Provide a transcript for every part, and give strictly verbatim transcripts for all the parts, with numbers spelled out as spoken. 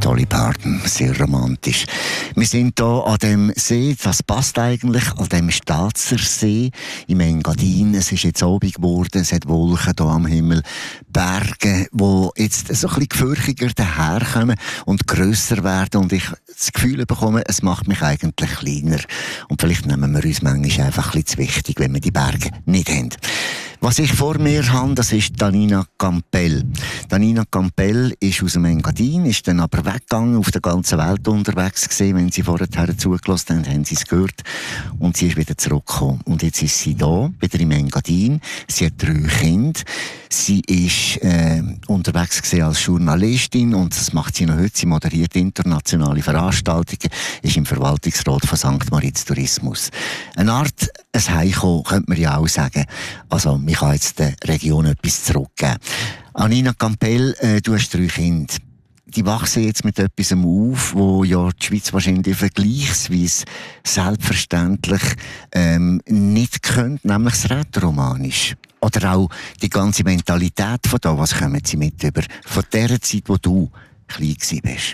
Dolly Parton, sehr romantisch. Wir sind hier an dem See, das passt eigentlich, an dem Staatser See im Engadin. Es ist jetzt Abend geworden, es hat Wolken hier am Himmel, Berge, die jetzt so ein bisschen gefürchiger daherkommen und grösser werden und ich das Gefühl bekomme, es macht mich eigentlich kleiner. Und vielleicht nehmen wir uns manchmal einfach ein bisschen zu wichtig, wenn wir die Berge nicht haben. Was ich vor mir habe, das ist Danina Campbell. Danina Campbell ist aus dem Engadin, ist dann aber weggegangen, auf der ganzen Welt unterwegs gewesen. Wenn Sie vorher zugelassen haben, haben Sie es gehört. Und sie ist wieder zurückgekommen. Und jetzt ist sie da, wieder im Engadin. Sie hat drei Kinder. Sie ist äh, unterwegs gewesen als Journalistin und das macht sie noch heute. Sie moderiert internationale Veranstaltungen, ist im Verwaltungsrat von Sankt Moritz Tourismus. Eine Art ein Heimkommen, könnte man ja auch sagen. Also, man kann jetzt der Region etwas zurückgeben. Anina Campbell, äh, du hast drei Kinder. Die wachsen jetzt mit etwas auf, wo ja die Schweiz wahrscheinlich vergleichsweise selbstverständlich ähm, nicht kennt, nämlich das Rätoromanisch. Oder auch die ganze Mentalität von da, was kommen sie mit über von der Zeit, wo du klein gewesen bist?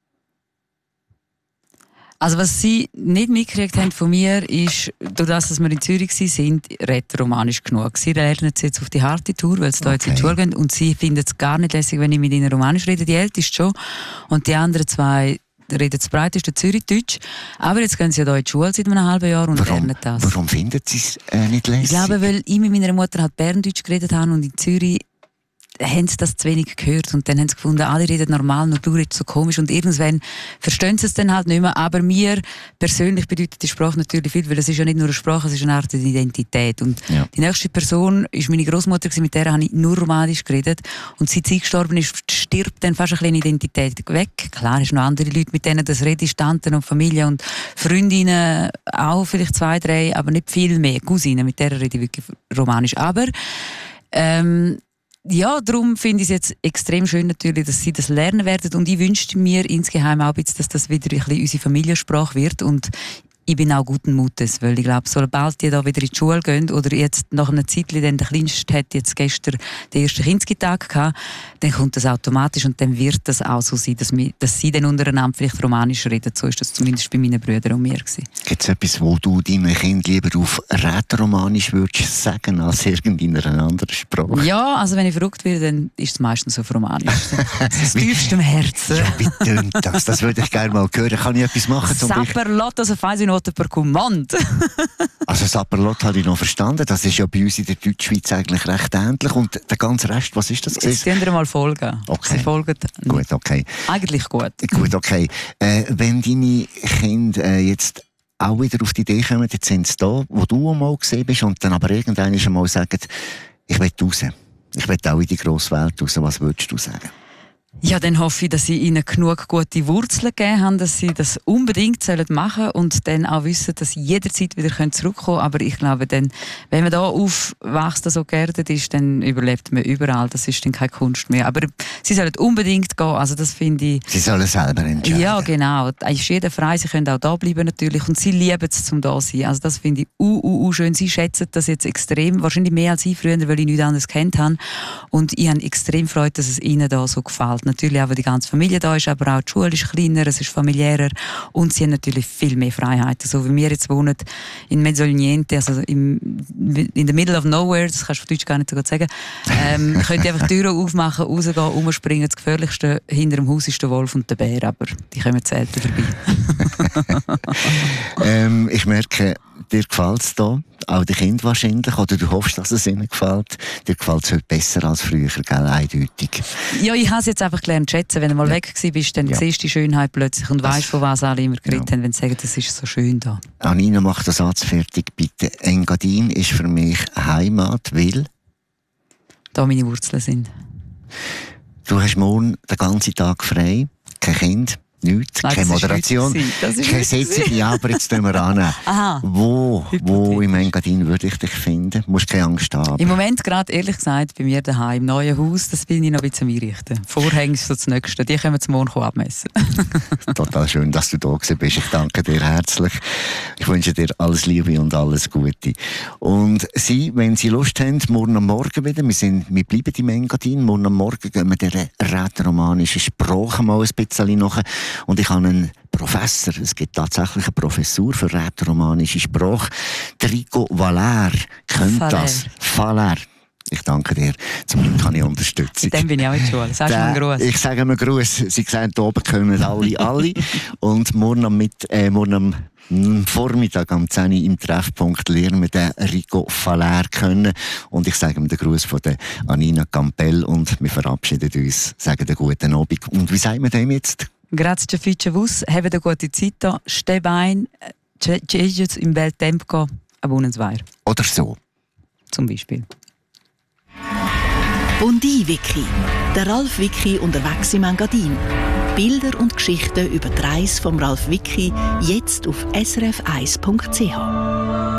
Also was sie nicht mitgekriegt haben von mir, ist, durch das, dass wir in Zürich waren, rätoromanisch genug. Sie lernen es jetzt auf die harte Tour, weil sie okay. da jetzt in die Schule gehen und sie finden es gar nicht lässig, wenn ich mit ihnen romanisch rede. Die Älteste schon und die anderen zwei reden das breiteste Zürichdeutsch. Aber jetzt gehen sie ja hier in die Schule seit einem halben Jahr und warum, lernen das. Warum finden sie es äh, nicht lässig? Ich glaube, weil ich mit meiner Mutter halt Berndeutsch geredet habe und in Zürich haben sie das zu wenig gehört und dann haben sie gefunden, alle reden normal, nur du redest so komisch und irgendwann verstehen sie es dann halt nicht mehr, aber mir persönlich bedeutet die Sprache natürlich viel, weil es ist ja nicht nur eine Sprache, es ist eine Art Identität und ja. Die nächste Person ist meine Großmutter, mit der habe ich nur romanisch geredet und seit sie gestorben ist, stirbt dann fast ein bisschen Identität weg. Klar, es sind noch andere Leute, mit denen das redest, Tanten und Familie und Freundinnen auch, vielleicht zwei, drei, aber nicht viel mehr, Cousinen, mit der rede ich wirklich romanisch, aber ähm, ja, darum finde ich es jetzt extrem schön natürlich, dass sie das lernen werden und ich wünschte mir insgeheim auch jetzt, dass das wieder ein bisschen unsere Familiensprache wird und ich bin auch guten Mutes, weil ich glaube, sobald die da wieder in die Schule gehen oder jetzt nach einer Zeit, denn der Kleinste hat jetzt gestern den ersten Kindstag gehabt, dann kommt das automatisch und dann wird das auch so sein, dass, wir, dass sie dann untereinander vielleicht Romanisch reden. So ist das zumindest bei meinen Brüdern und mir gewesen. Gibt es etwas, wo du deinen Kindern lieber auf Rätoromanisch würdest sagen, als irgendeiner anderen Sprache? Ja, also wenn ich verrückt werde, dann ist es meistens auf Romanisch. Das tiefst im Herzen. Ja, wie tönt das? Das würde ich gerne mal hören. Kann ich etwas machen? Zum Saperlot, also fein per Kommand. Also Saperlot habe ich noch verstanden. Das ist ja bei uns in der Deutschschweiz eigentlich recht ähnlich. Und der ganze Rest, was ist das? Jetzt können wir mal folgen. Okay. Sie folgen. Gut, okay. Eigentlich gut. Gut, okay. Äh, wenn deine Kinder äh, jetzt auch wieder auf die Idee kommen, jetzt sind sie da, wo du einmal gesehen bist und dann aber irgendwann einmal sagen, ich will raus. Ich will auch in die grosse Welt raus. Was würdest du sagen? Ja, dann hoffe ich, dass sie ihnen genug gute Wurzeln gegeben haben, dass sie das unbedingt machen sollen und dann auch wissen, dass sie jederzeit wieder zurückkommen können. Aber ich glaube, dann, wenn man da aufwächst, so geerdet ist, dann überlebt man überall. Das ist dann keine Kunst mehr. Aber sie sollen unbedingt gehen. Also das finde ich... Sie sollen selber entscheiden. Ja, genau. Da ist jeder frei. Sie können auch da bleiben natürlich. Und sie lieben es, zum da sein. Also das finde ich uh, uh, uh, schön. Sie schätzen das jetzt extrem. Wahrscheinlich mehr als ich früher, weil ich nichts anderes kennt habe. Und ich habe extrem Freude, dass es ihnen da so gefällt. Natürlich auch, weil die ganze Familie da ist, aber auch die Schule ist kleiner, es ist familiärer und sie haben natürlich viel mehr Freiheiten. So wie wir jetzt wohnen in Mezzoliente, also im, in the middle of nowhere, das kannst du auf Deutsch gar nicht so gut sagen, ähm, könnt ihr einfach die Türen aufmachen, rausgehen, rumspringen. Das Gefährlichste hinter dem Haus ist der Wolf und der Bär, aber die kommen selten vorbei. ähm, ich merke, dir gefällt es hier, auch den Kindern wahrscheinlich, oder du hoffst, dass es ihnen gefällt. Dir gefällt es heute besser als früher, gell? Eindeutig. Ja, ich habe es jetzt einfach gelernt zu schätzen. Wenn du mal ja. weg bist, dann ja. siehst du die Schönheit plötzlich und weißt, von was alle immer geredet ja. haben, wenn sie sagen, das ist so schön da. Anina, mach den Satz fertig, bitte. Engadin ist für mich Heimat, weil... Da meine Wurzeln sind. Du hast morgen den ganzen Tag frei, kein Kind. Nichts, Nein, keine das ist Moderation, heute gewesen. Das ist keine heute gewesen. Sitzung. Ja, aber jetzt tun wir an. Aha. Wo, wo Hypothetisch. im Engadin würde ich dich finden? Du musst keine Angst haben. Im Moment gerade, ehrlich gesagt, bei mir daheim im neuen Haus, das bin ich noch ein bisschen am Einrichten. Vorhänge ist so das Nächste. Die können wir zum Morgen abmessen. Total schön, dass du da gewesen bist. Ich danke dir herzlich. Ich wünsche dir alles Liebe und alles Gute. Und Sie, wenn Sie Lust haben, morgen am Morgen wieder, wir, sind, wir bleiben im Engadin, morgen am Morgen gehen wir der rätoromanischen Sprache mal ein bisschen nach. Und ich habe einen Professor, es gibt tatsächlich eine Professur für rätoromanische Sprache. Rico Valer kennt Valer. das. Valer. Ich danke dir. Zum Glück kann ich Unterstützung. Dann bin ich auch in der Schule. Sagst du einen Gruß? Ich sage einen Gruß. Sie sehen, hier oben kommen alle, alle. Und morgen am, mit, äh, morgen am mm, Vormittag am zehn Uhr im Treffpunkt lernen wir den Rico Valer kennen. Und ich sage ihm den Gruß von der Anina Campbell und wir verabschieden uns, sagen den guten Abend. Und wie sagen wir dem jetzt? Grazie Fice Vus, habt eine gute Zeit hier. Steh bein, tschüss im bel tempo, a buonasera. Oder so. Zum Beispiel. Bondi-Wiki. Der Ralf Wiki unterwegs im Engadin. Bilder und Geschichten über die Reise vom Ralf Wiki jetzt auf s r f eins punkt c h.